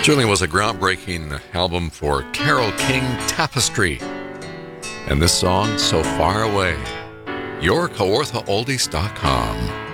Certainly was a groundbreaking album for Carole King, Tapestry. And this song, So Far Away. Your Kawartha Oldies.com.